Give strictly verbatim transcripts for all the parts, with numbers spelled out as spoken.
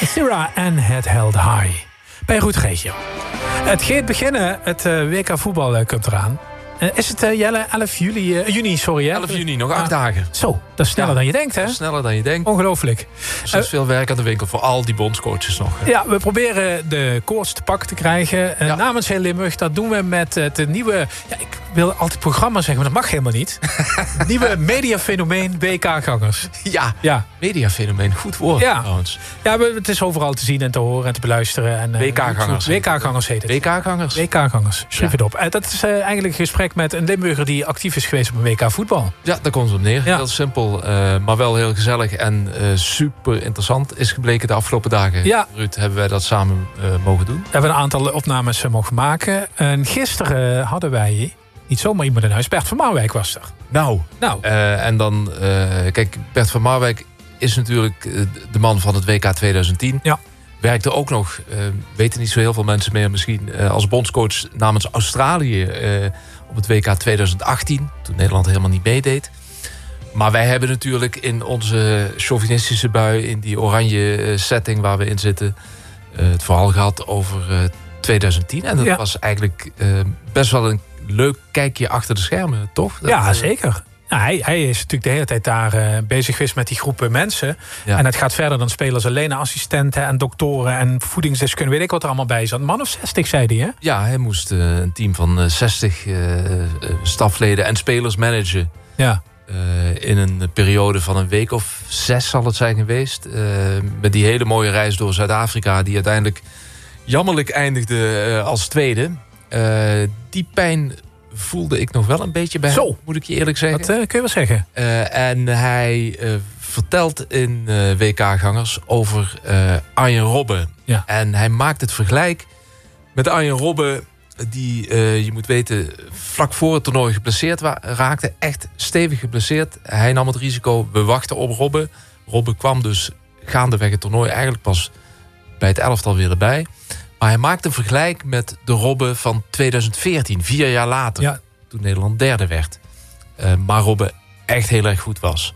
Sira en het held high. Bij Ruud Regio. Het gaat beginnen, het uh, W K voetbal uh, komt eraan. Uh, is het uh, Jelle, elf juli, uh, juni, sorry hè? elf juni, nog acht uh, dagen. Zo, dat is sneller ja, dan je denkt hè? Sneller dan je denkt. Ongelooflijk. Dus er is uh, veel werk aan de winkel voor al die bondscoaches nog. Hè? Ja, we proberen de koorts te pakken te krijgen. Uh, ja. Namens heel Limburg, dat doen we met uh, het nieuwe... Ja, ik wil altijd programma zeggen, maar dat mag helemaal niet. Het nieuwe mediafenomeen W K-gangers. Ja, ja, mediafenomeen, goed woord ja. trouwens. Ja, het is overal te zien en te horen en te beluisteren. En, uh, W K-gangers. W K-gangers heet het. W K-gangers. W K-gangers, schrijf ja. het op. Uh, dat is uh, eigenlijk een gesprek met een Limburger die actief is geweest op een W K voetbal. Ja, daar komt het op neer. Ja. Heel simpel, uh, maar wel heel gezellig en uh, super interessant is gebleken de afgelopen dagen. Ja. Ruud, hebben wij dat samen uh, mogen doen. We hebben een aantal opnames uh, mogen maken. En gisteren uh, hadden wij niet zomaar iemand in huis. Bert van Marwijk was er. Nou, nou. Uh, en dan, uh, kijk, Bert van Marwijk is natuurlijk uh, de man van het W K twintig tien. Ja. Werkte ook nog, uh, weten niet zo heel veel mensen meer misschien, uh, als bondscoach namens Australië uh, op het W K twintig achttien. Toen Nederland helemaal niet meedeed. Maar wij hebben natuurlijk in onze chauvinistische bui, in die oranje setting waar we in zitten, uh, het vooral gehad over uh, twintig tien. En dat ja. was eigenlijk uh, best wel een leuk kijkje achter de schermen, toch? Dat, ja, zeker. Ja, hij, hij is natuurlijk de hele tijd daar uh, bezig geweest met die groepen mensen. Ja. En het gaat verder dan spelers alleen, assistenten en doktoren en voedingsdeskundigen. Weet ik wat er allemaal bij zat. Een man of zestig, zei hij, hè? Ja, hij moest uh, een team van uh, zestig uh, stafleden en spelers managen. Ja. Uh, in een periode van een week of zes zal het zijn geweest. Uh, met die hele mooie reis door Zuid-Afrika, die uiteindelijk jammerlijk eindigde uh, als tweede. Uh, die pijn voelde ik nog wel een beetje bij Zo. hem, moet ik je eerlijk zeggen. Dat uh, kun je wel zeggen. Uh, en hij uh, vertelt in uh, W K-gangers over uh, Arjen Robben. Ja. En hij maakt het vergelijk met Arjen Robben, die, uh, je moet weten, vlak voor het toernooi geblesseerd wa- raakte. Echt stevig geblesseerd. Hij nam het risico, we wachten op Robben. Robben kwam dus gaandeweg het toernooi eigenlijk pas bij het elftal weer erbij. Maar hij maakte een vergelijk met de Robben van twintig veertien, vier jaar later. Ja. Toen Nederland derde werd. Uh, maar Robben echt heel erg goed was.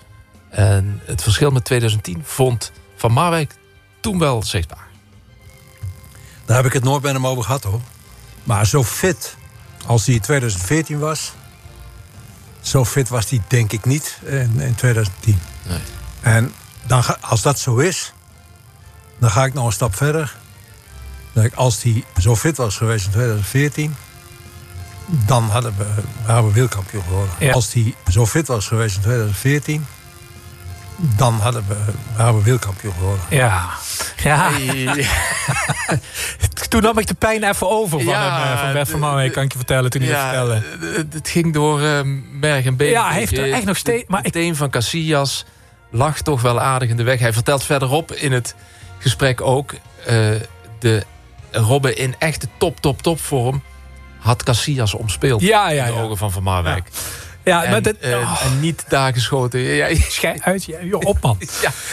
En het verschil met twintig tien vond Van Marwijk toen wel zichtbaar. Daar heb ik het nooit met hem over gehad, hoor. Maar zo fit als hij in twintig veertien was, zo fit was hij denk ik niet in, in twintig tien. Nee. En dan ga, als dat zo is, dan ga ik nog een stap verder. Als hij zo fit was geweest in twintig veertien, dan hadden we, hadden we wereldkampioen geworden. Ja. Als hij zo fit was geweest in twintig veertien, dan hadden we, hadden we wereldkampioen geworden. Ja. Ja. Toen nam ik de pijn even over van, ja, hem, van Bert van Marwijk, kan ik je vertellen, toen hij ja, het vertelde. Het ging door uh, merg en been. Ja, hij heeft er echt nog steeds... Maar de teen van Casillas lag toch wel aardig in de weg. Hij vertelt verderop in het gesprek ook, Uh, de Robben in echte top, top, top vorm had Casillas omspeeld. Ja, ja, in de ja. ogen van Van Marwijk. Ja. Ja, en, maar dat, uh, oh. en niet daar geschoten. Ja, Schij uit, je op man. Ja.